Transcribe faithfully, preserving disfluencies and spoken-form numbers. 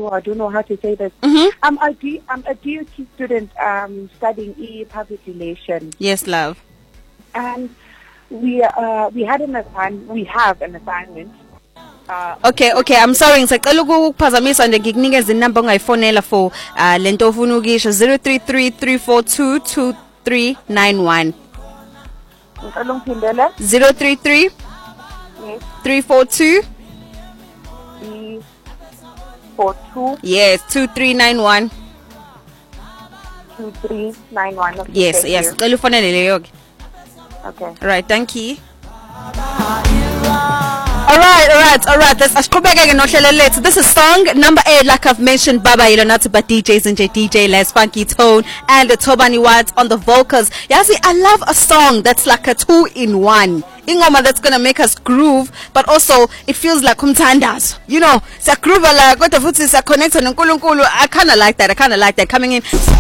oh, I don't know how to say this. Mm-hmm. I'm a D, I'm a D O T student um, studying E public relations. Yes, love. And we uh, we had an assignment. We have an assignment. Uh, Okay, okay, I'm sorry ngisacela ukukuphazamisa nje ngikunikeza inamba ongayifonela for uh, lento ofuna ukisho zero three three three four two two three nine one ngicela ungiphindele. zero three three Yes. three four two E four two yes two three nine one two three nine one. Okay, yes thank yes you. cela ufonele leyo ke. Okay. Right, thank you. Alright, alright, alright. Let's asiqhubeke nohlelo lethu. This is song number eight, like I've mentioned, Baba Ilonatu, but D Js and J D J Les Funky Tone and the Tobani Watts on the vocals. Yazi, I love a song that's like a two in one. Ingoma that's gonna make us groove, but also it feels like umtandazo. You know, sa groove la kodwa futhi sa connect noNkulunkulu. I kinda like that. I kinda like that coming in.